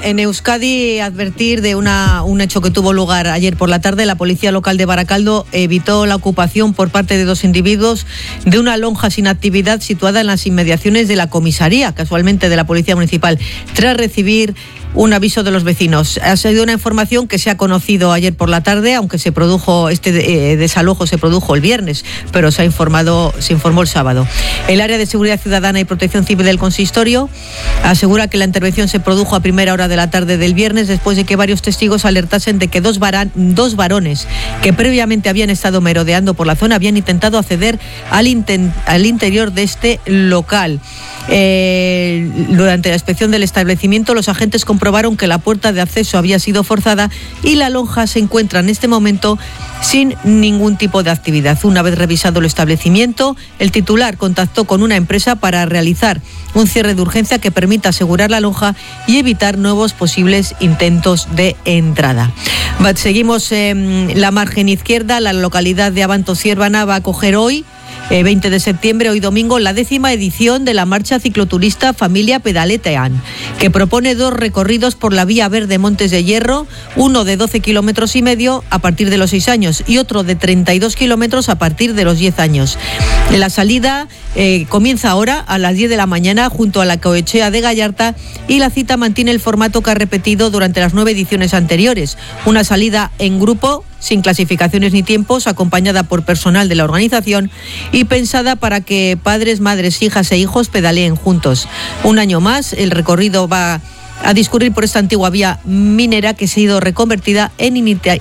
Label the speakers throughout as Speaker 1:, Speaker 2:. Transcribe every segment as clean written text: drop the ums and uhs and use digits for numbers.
Speaker 1: En Euskadi, advertir de un hecho que tuvo lugar ayer por la tarde. La policía local de Baracaldo evitó la ocupación por parte de 2 individuos de una lonja sin actividad situada en las inmediaciones de la comisaría, casualmente de la Policía Municipal, tras recibir un aviso de los vecinos. Ha sido una información que se ha conocido ayer por la tarde, aunque este desalojo se produjo el viernes, pero se informó el sábado. El área de seguridad ciudadana y protección civil del consistorio asegura que la intervención se produjo a primera hora de la tarde del viernes, después de que varios testigos alertasen de que dos varones que previamente habían estado merodeando por la zona habían intentado acceder al interior de este local. Durante la inspección del establecimiento, los agentes comprobaron que la puerta de acceso había sido forzada y la lonja se encuentra en este momento sin ningún tipo de actividad. Una vez revisado el establecimiento, el titular contactó con una empresa para realizar un cierre de urgencia que permita asegurar la lonja y evitar nuevos posibles intentos de entrada. Seguimos en la margen izquierda. La localidad de Abanto Ziérbana va a acoger hoy, 20 de septiembre, hoy domingo, la 10ª edición de la marcha cicloturista Familia Pedaletean, que propone 2 recorridos por la vía verde Montes de Hierro, uno de 12,5 kilómetros a partir de los 6 años y otro de 32 kilómetros a partir de los 10 años. La salida comienza ahora a las 10 de la mañana junto a la Coechea de Gallarta, y la cita mantiene el formato que ha repetido durante las 9 ediciones anteriores: una salida en grupo, sin clasificaciones ni tiempos, acompañada por personal de la organización y pensada para que padres, madres, hijas e hijos pedaleen juntos. Un año más, el recorrido va a discurrir por esta antigua vía minera que ha sido reconvertida en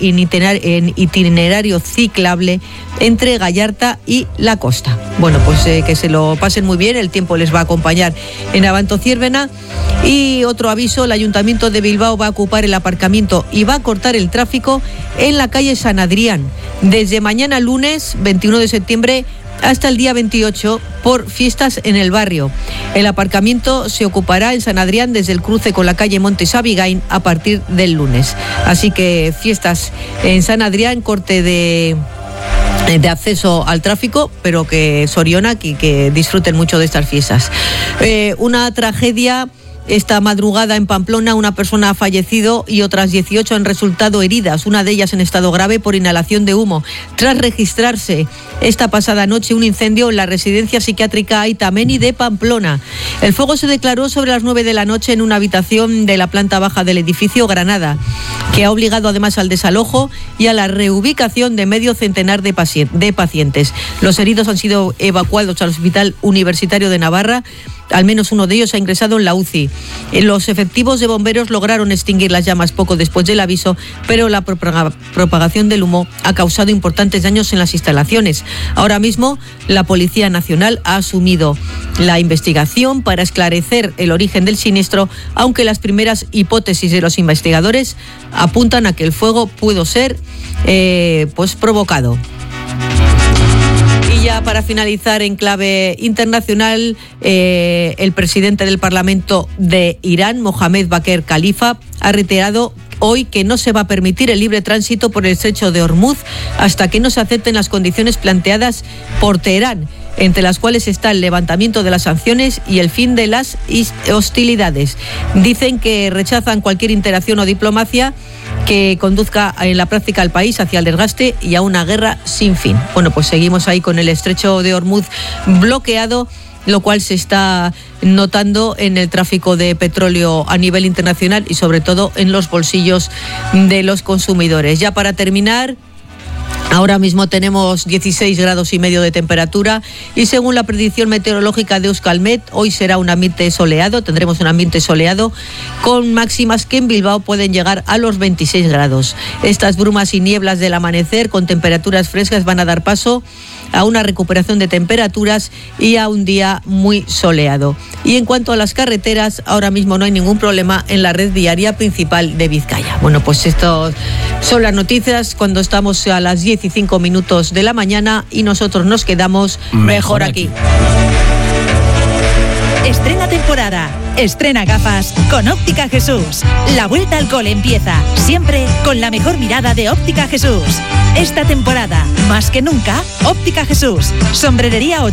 Speaker 1: itinerario ciclable entre Gallarta y la costa. Bueno, pues que se lo pasen muy bien, el tiempo les va a acompañar en Abanto Ziérbena. Y otro aviso: el Ayuntamiento de Bilbao va a ocupar el aparcamiento y va a cortar el tráfico en la calle San Adrián desde mañana lunes 21 de septiembre hasta el día 28 por fiestas en el barrio. El aparcamiento se ocupará en San Adrián desde el cruce con la calle Montes Abigain a partir del lunes. Así que fiestas en San Adrián, corte de acceso al tráfico, pero que sorionak y que disfruten mucho de estas fiestas. Una tragedia esta madrugada en Pamplona: una persona ha fallecido y otras 18 han resultado heridas, una de ellas en estado grave por inhalación de humo, tras registrarse esta pasada noche un incendio en la residencia psiquiátrica Aitameni de Pamplona. El fuego se declaró sobre las 9 de la noche en una habitación de la planta baja del edificio Granada, que ha obligado además al desalojo y a la reubicación de medio centenar de pacientes. Los heridos han sido evacuados al Hospital Universitario de Navarra. Al menos uno de ellos ha ingresado en la UCI. Los efectivos de bomberos lograron extinguir las llamas poco después del aviso, pero la propagación del humo ha causado importantes daños en las instalaciones. Ahora mismo, la Policía Nacional ha asumido la investigación para esclarecer el origen del siniestro, aunque las primeras hipótesis de los investigadores apuntan a que el fuego pudo ser provocado. Ya para finalizar, en clave internacional, el presidente del Parlamento de Irán, Mohamed Bakr Khalifa, ha reiterado hoy que no se va a permitir el libre tránsito por el estrecho de Hormuz hasta que no se acepten las condiciones planteadas por Teherán, entre las cuales está el levantamiento de las sanciones y el fin de las hostilidades. Dicen que rechazan cualquier interacción o diplomacia que conduzca en la práctica al país hacia el desgaste y a una guerra sin fin. Bueno, pues seguimos ahí con el estrecho de Hormuz bloqueado, lo cual se está notando en el tráfico de petróleo a nivel internacional y sobre todo en los bolsillos de los consumidores. Ya para terminar, ahora mismo tenemos 16,5 grados de temperatura y según la predicción meteorológica de Euskalmet, hoy será un ambiente soleado, tendremos un ambiente soleado con máximas que en Bilbao pueden llegar a los 26 grados. Estas brumas y nieblas del amanecer con temperaturas frescas van a dar paso a una recuperación de temperaturas y a un día muy soleado. Y en cuanto a las carreteras, ahora mismo no hay ningún problema en la red viaria principal de Vizcaya. Bueno, pues esto son las noticias cuando estamos a las 10:05 de la mañana y nosotros nos quedamos mejor aquí.
Speaker 2: Estrena temporada, estrena gafas con Óptica Jesús. La vuelta al cole empieza, siempre con la mejor mirada de Óptica Jesús. Esta temporada, más que nunca, Óptica Jesús. Sombrerería